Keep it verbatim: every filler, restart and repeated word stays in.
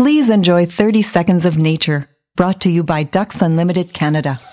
Please enjoy thirty seconds of nature, brought to you by Ducks Unlimited Canada.